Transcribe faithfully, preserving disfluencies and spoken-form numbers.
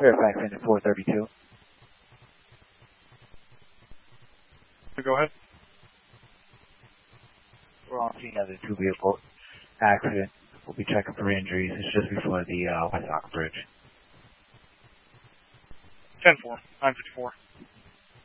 Fairfax engine four thirty-two. Go ahead. We're on scene of the two vehicle accident. We'll be checking for injuries. It's just before the uh, West Ox Bridge. ten four, nine fifty-four.